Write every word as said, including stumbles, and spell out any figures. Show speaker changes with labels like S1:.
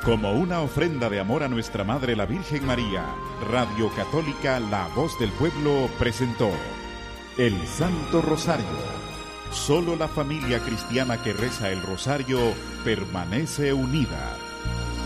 S1: Como una ofrenda de amor a nuestra Madre la Virgen María, Radio Católica La Voz del Pueblo presentó El Santo Rosario. Solo la familia cristiana que reza el rosario permanece unida.